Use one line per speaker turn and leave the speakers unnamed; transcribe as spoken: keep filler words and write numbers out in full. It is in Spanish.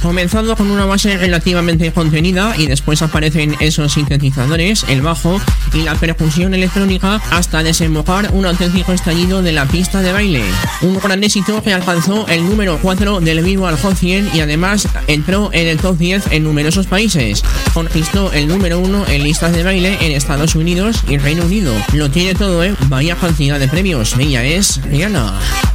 Comenzando con una base relativamente contenida y después aparecen esos sintetizadores, el bajo y la percusión electrónica hasta desembocar un auténtico estallido de la pista de baile. Un gran éxito que alcanzó el número cuatro del Billboard Hot cien y además entró en el top diez en numerosos países. Conquistó el número uno en listas de baile en Estados Unidos y Reino Unido. Lo tiene todo, ¿eh? Vaya cantidad de premios. Ella es Rihanna.